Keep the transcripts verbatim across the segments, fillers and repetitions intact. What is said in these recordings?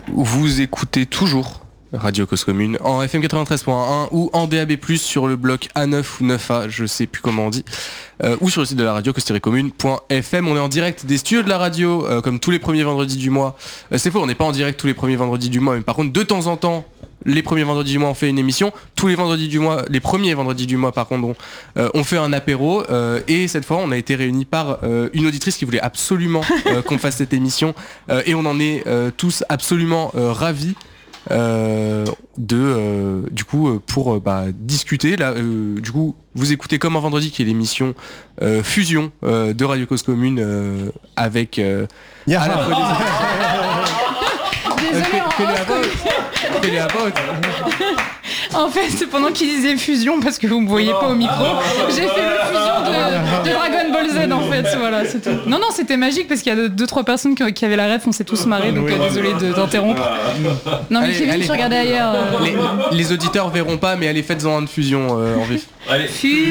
vous écoutez toujours Radio Cause Commune en F M quatre-vingt-treize point un ou en D A B plus, sur le bloc A neuf ou neuf A, je sais plus comment on dit, euh, ou sur le site de la radio cause tiret commune point f m. On est en direct des studios de la radio, euh, comme tous les premiers vendredis du mois. Euh, c'est faux, on n'est pas en direct tous les premiers vendredis du mois, mais par contre de temps en temps, les premiers vendredis du mois on fait une émission. Tous les vendredis du mois, les premiers vendredis du mois par contre, on, euh, on fait un apéro, euh, et cette fois on a été réunis par euh, une auditrice qui voulait absolument euh, qu'on fasse cette émission, euh, et on en est euh, tous absolument euh, ravis. Euh, de euh, du coup euh, pour euh, bah, discuter là, euh, du coup vous écoutez Comme un vendredi, qui est l'émission euh, fusion euh, de Radio Cause Commune, euh, avec euh, yeah. à la fois des... Désolée, euh, en fait, pendant qu'il disait fusion, parce que vous me voyez pas au micro, j'ai fait le fusion de, de Dragon Ball Z en fait, voilà, c'est tout. Non, non, c'était magique parce qu'il y a deux trois personnes qui, qui avaient la ref, on s'est tous marrés, donc euh, désolé de t'interrompre. Non mais allez, Kevin, allez, tu regardais ailleurs. Euh... Les, les auditeurs verront pas, mais allez, faites-en un de fusion euh, en vif. Allez.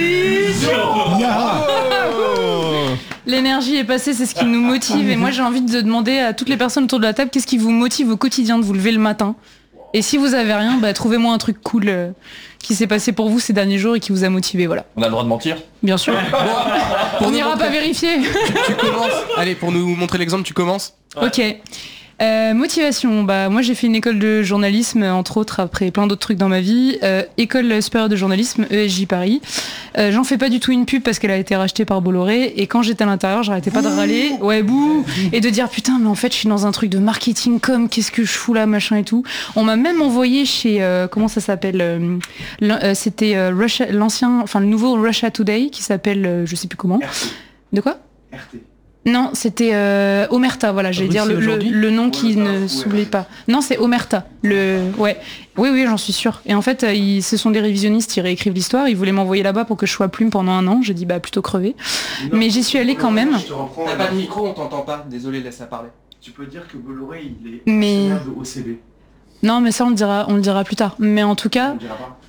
Fusion. Yeah. L'énergie est passée, c'est ce qui nous motive, et moi j'ai envie de demander à toutes les personnes autour de la table, qu'est-ce qui vous motive au quotidien de vous lever le matin ? Et si vous avez rien, bah, trouvez-moi un truc cool euh, qui s'est passé pour vous ces derniers jours et qui vous a motivé, voilà. On a le droit de mentir ? Bien sûr. Bon, on n'ira pas vérifier. Tu, tu commences. Allez, pour nous montrer l'exemple, tu commences. Ouais. Ok. Euh, motivation, bah moi j'ai fait une école de journalisme, entre autres, après plein d'autres trucs dans ma vie. Euh, école supérieure de journalisme, E S J Paris. Euh, j'en fais pas du tout une pub parce qu'elle a été rachetée par Bolloré, et quand j'étais à l'intérieur, j'arrêtais pas de râler, ouais bouh, et de dire putain mais en fait je suis dans un truc de marketing com, qu'est-ce que je fous là, machin et tout. On m'a même envoyé chez euh, comment ça s'appelle, euh, euh, c'était euh, Russia, l'ancien, enfin le nouveau Russia Today qui s'appelle euh, je sais plus comment. R T. De quoi ? R T. Non, c'était euh, Omerta, voilà, j'allais dire le, le, le nom qui ne s'oublie pas. Non, c'est Omerta. Le, ouais, oui, oui, j'en suis sûre. Et en fait, ils, ce sont des révisionnistes, ils réécrivent l'histoire. Ils voulaient m'envoyer là-bas pour que je sois plume pendant un an. J'ai dit bah plutôt crever. Non, mais j'y suis allée quand même. T'as pas de micro, on t'entend pas. Désolé, laisse-la parler. Tu peux dire que Bolloré il est mais... de O C B. Non, mais ça on le dira, on le dira plus tard. Mais en tout cas.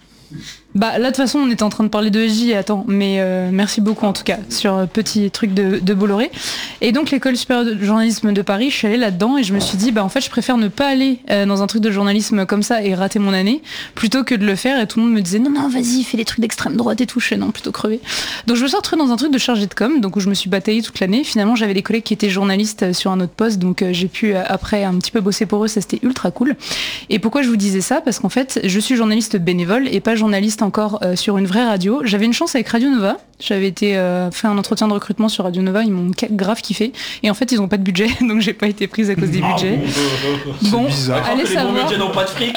Bah là de toute façon on était en train de parler de E S J, attends, mais euh, merci beaucoup en tout cas sur euh, petit truc de, de Bolloré. Et donc l'école supérieure de journalisme de Paris, je suis allée là-dedans et je me suis dit bah en fait je préfère ne pas aller euh, dans un truc de journalisme comme ça et rater mon année plutôt que de le faire, et tout le monde me disait non non vas-y fais des trucs d'extrême droite et tout, je fais non plutôt crever. Donc je me suis retrouvée dans un truc de chargé de com, donc où je me suis bataillée toute l'année. Finalement j'avais des collègues qui étaient journalistes sur un autre poste, donc euh, j'ai pu euh, après un petit peu bosser pour eux, ça c'était ultra cool. Et pourquoi je vous disais ça ? Parce qu'en fait je suis journaliste bénévole et pas journaliste encore euh, sur une vraie radio. J'avais une chance avec Radio Nova. J'avais été euh, fait un entretien de recrutement sur Radio Nova, ils m'ont grave kiffé. Et en fait, ils ont pas de budget, donc j'ai pas été prise à cause des budgets. Bon, allez savoir. Les bons budgets n'ont pas de fric.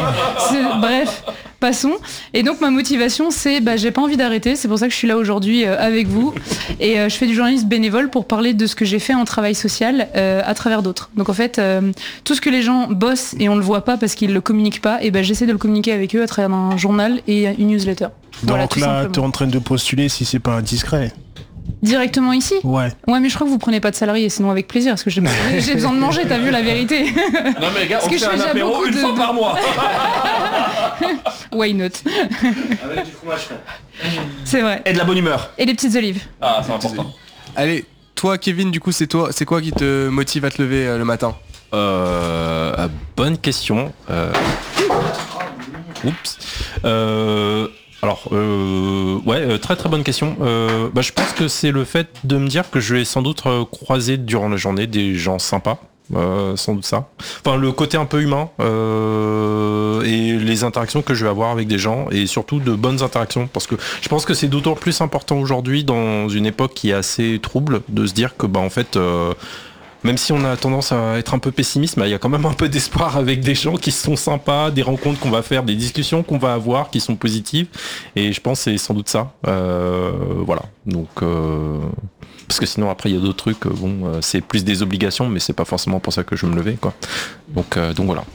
Bref, passons. Et donc ma motivation, c'est bah j'ai pas envie d'arrêter. C'est pour ça que je suis là aujourd'hui euh, avec vous. Et euh, je fais du journalisme bénévole pour parler de ce que j'ai fait en travail social euh, à travers d'autres. Donc en fait, euh, tout ce que les gens bossent et on le voit pas parce qu'ils le communiquent pas, et ben bah, j'essaie de le communiquer avec eux à travers un journal et une newsletter. Donc voilà, là, t'es en train de postuler si c'est pas indiscret. Directement ici ? Ouais. Ouais, mais je crois que vous prenez pas de salariés, sinon avec plaisir, parce que j'ai, j'ai besoin de manger, t'as vu la vérité ? Non mais les gars, on fait un apéro une de... fois par mois. Why not ? Avec du fromage frais. C'est vrai. Et de la bonne humeur. Et des petites olives. Ah, c'est important. Allez, toi Kevin, du coup, c'est toi, c'est quoi qui te motive à te lever euh, le matin ? Euh, bonne question. Euh... Oups. Euh... Alors, euh, ouais, très très bonne question. Euh, bah, je pense que c'est le fait de me dire que je vais sans doute croiser durant la journée des gens sympas. Euh, sans doute ça. Enfin, le côté un peu humain euh, et les interactions que je vais avoir avec des gens, et surtout de bonnes interactions, parce que je pense que c'est d'autant plus important aujourd'hui dans une époque qui est assez trouble de se dire que bah en fait. Euh, Même si on a tendance à être un peu pessimiste, il y a quand même un peu d'espoir avec des gens qui sont sympas, des rencontres qu'on va faire, des discussions qu'on va avoir qui sont positives. Et je pense que c'est sans doute ça. Euh, voilà. Donc, euh, parce que sinon après il y a d'autres trucs. Bon, euh, c'est plus des obligations, mais c'est pas forcément pour ça que je vais me lever, quoi. Donc, euh, donc voilà.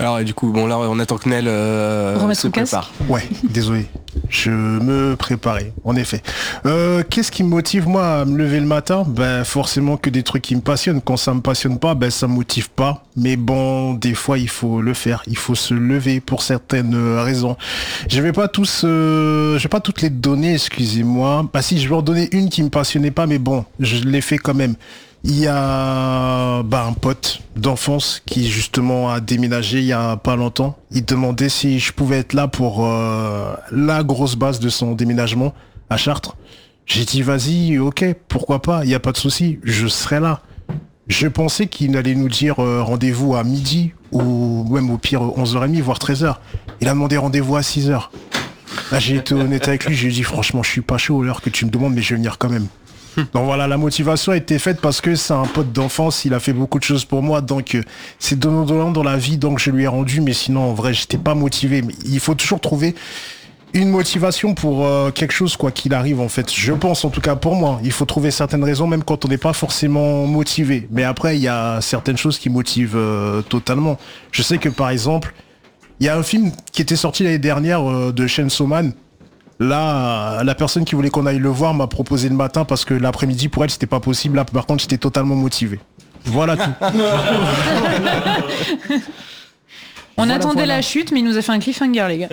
Alors et du coup, bon là on attend que Nel euh, Remettre se son casque. prépare. Ouais, désolé. Je me préparais, en effet. Euh, qu'est-ce qui me motive moi à me lever le matin? Ben forcément que des trucs qui me passionnent. Quand ça me passionne pas, ben ça me motive pas. Mais bon, des fois il faut le faire. Il faut se lever pour certaines raisons. Je vais pas tous, euh, je vais pas toutes les donner, excusez-moi. Bah si, je vais en donner une qui me passionnait pas, mais bon, je l'ai fait quand même. Il y a bah, un pote d'enfance qui justement a déménagé il y a pas longtemps. Il demandait si je pouvais être là pour euh, la grosse base de son déménagement à Chartres. J'ai dit vas-y, ok, pourquoi pas, il n'y a pas de souci, je serai là. Je pensais qu'il allait nous dire euh, rendez-vous à midi ou même au pire onze heures trente, voire treize heures. Il a demandé rendez-vous à six heures. Là j'ai été honnête avec lui, j'ai dit franchement je suis pas chaud à l'heure que tu me demandes, mais je vais venir quand même. Donc voilà, la motivation a été faite parce que c'est un pote d'enfance, il a fait beaucoup de choses pour moi, donc euh, c'est donnant-donnant dans la vie, donc je lui ai rendu, mais sinon en vrai j'étais pas motivé. Mais il faut toujours trouver une motivation pour euh, quelque chose quoi qu'il arrive en fait. Je pense en tout cas pour moi, il faut trouver certaines raisons même quand on n'est pas forcément motivé. Mais après il y a certaines choses qui motivent euh, totalement. Je sais que par exemple, il y a un film qui était sorti l'année dernière euh, de Chainsaw Man. Là, la personne qui voulait qu'on aille le voir m'a proposé le matin parce que l'après-midi pour elle c'était pas possible. Là par contre j'étais totalement motivé. Voilà tout. On Voilà, attendait voilà. la chute, mais il nous a fait un cliffhanger, les gars.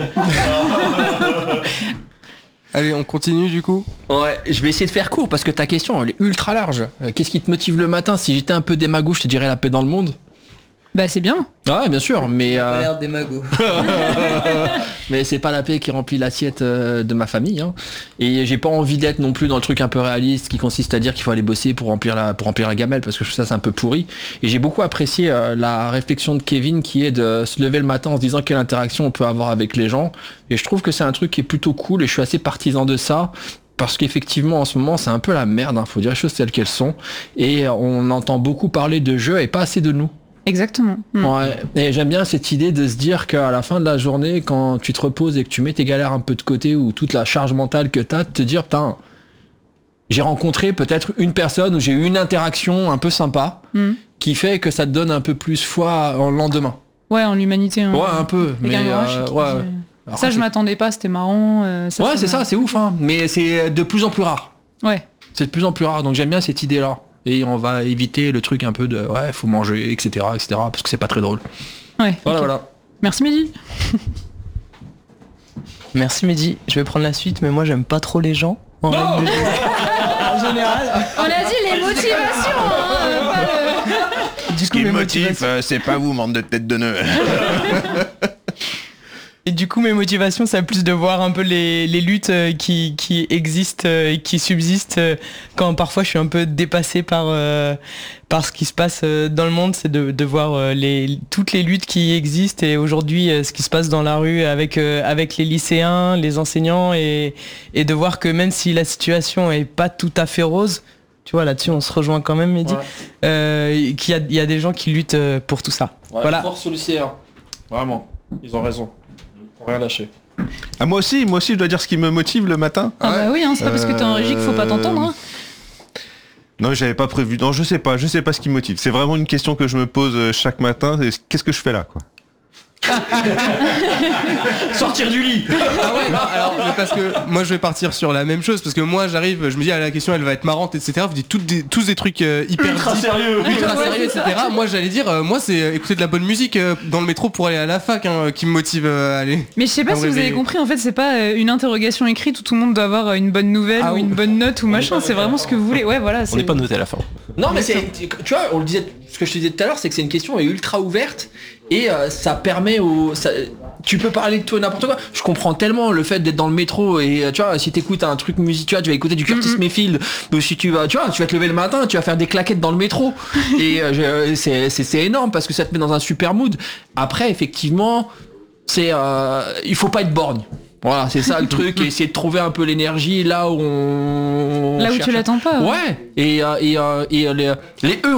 Allez, on continue du coup. Ouais, je vais essayer de faire court parce que ta question elle est ultra large. Euh, Qu'est-ce qui te motive le matin? Si j'étais un peu démago, je te dirais la paix dans le monde. Bah c'est bien. Ouais, bien sûr, mais Ça a euh, l'air des magots. mais c'est pas la paix qui remplit l'assiette euh, de ma famille. Hein. Et j'ai pas envie d'être non plus dans le truc un peu réaliste qui consiste à dire qu'il faut aller bosser pour remplir la pour remplir la gamelle parce que ça c'est un peu pourri. Et j'ai beaucoup apprécié euh, la réflexion de Kevin qui est de se lever le matin en se disant quelle interaction on peut avoir avec les gens. Et je trouve que c'est un truc qui est plutôt cool et je suis assez partisan de ça. Parce qu'effectivement en ce moment c'est un peu la merde, hein. Faut dire les choses telles qu'elles sont. Et on entend beaucoup parler de jeux et pas assez de nous. Exactement. Mm. Ouais, et j'aime bien cette idée de se dire qu'à la fin de la journée, quand tu te reposes et que tu mets tes galères un peu de côté ou toute la charge mentale que t'as, de te dire, putain, j'ai rencontré peut-être une personne où j'ai eu une interaction un peu sympa Mm. qui fait que ça te donne un peu plus foi en le lendemain. Ouais, en l'humanité. Hein. Ouais, un peu, Les mais gars, moi, je euh, suis- ouais. j'ai- Alors, ça, je c'est- m'attendais pas, c'était marrant. euh, ça, Ouais, c'est m'a- ça, c'est ouf, hein. Mais c'est de plus en plus rare. Ouais. C'est de plus en plus rare, donc j'aime bien cette idée-là. Et on va éviter le truc un peu de ouais, faut manger, et cetera, et cetera, parce que c'est pas très drôle. Ouais. Voilà, ok. voilà. Merci Mehdi. Merci Mehdi, je vais prendre la suite, mais moi j'aime pas trop les gens. En, règle de- en général. On a dit les motivations, hein, euh, pas le- Du coup, mes motivations- c'est pas vous, bande de têtes de nœuds. Et du coup, mes motivations, c'est plus de voir un peu les, les luttes euh, qui, qui existent euh, et qui subsistent euh, quand parfois je suis un peu dépassé par, euh, par ce qui se passe euh, dans le monde. C'est de, de voir euh, les, toutes les luttes qui existent et aujourd'hui euh, ce qui se passe dans la rue avec, euh, avec les lycéens, les enseignants et, et de voir que même si la situation est pas tout à fait rose, tu vois, là-dessus on se rejoint quand même, Mehdi, Ouais. euh, qu'il y a, il y a des gens qui luttent euh, pour tout ça. Ouais, Voilà. Force aux lycéens. Vraiment. Ils ont raison. Faut rien lâcher. Ah, moi aussi, moi aussi, je dois dire ce qui me motive le matin. Ah bah oui, hein, c'est pas parce que t'es en régie qu'il faut pas t'entendre. Hein. Non, j'avais pas prévu. Non, je sais pas, je sais pas ce qui me motive. C'est vraiment une question que je me pose euh, chaque matin. c'est Qu'est-ce que je fais là, quoi? Sortir du lit. Ah ouais, non, alors mais parce que moi je vais partir sur la même chose parce que moi j'arrive, je me dis ah, la question elle va être marrante et cetera. Vous dites toutes des, tous des trucs euh, hyper Ultra deep, sérieux. ultra sérieux et cetera. Moi j'allais dire euh, moi c'est euh, écouter de la bonne musique euh, dans le métro pour aller à la fac hein, qui me motive euh, à aller. Mais je sais pas Ah si ouais, vous avez mais- compris, en fait c'est pas euh, une interrogation écrite où tout le monde doit avoir euh, une bonne nouvelle Ah ou oui. une bonne note ou machin, c'est vraiment ce que vous voulez. Ouais voilà. On c'est- n'est pas noté à la fin. Non mais c'est, tu vois, on le disait, ce que je te disais tout à l'heure, c'est que c'est une question est ultra ouverte et euh, ça permet au, ça- tu peux parler de tout et n'importe quoi. Je comprends tellement le fait d'être dans le métro et euh, tu vois, si t'écoutes un truc musique, tu vois, tu vas écouter du Curtis Mayfield, ou si tu vas, tu vois, tu vas te lever le matin, tu vas faire des claquettes dans le métro et euh, je- c'est, c'est, c'est énorme parce que ça te met dans un super mood. Après, effectivement, c'est, euh, il faut pas être borgne. Voilà, c'est ça le truc, et essayer de trouver un peu l'énergie là où on Là où tu cherche. l'attends pas. Ouais, et, euh, et, euh, et euh, les, les heureux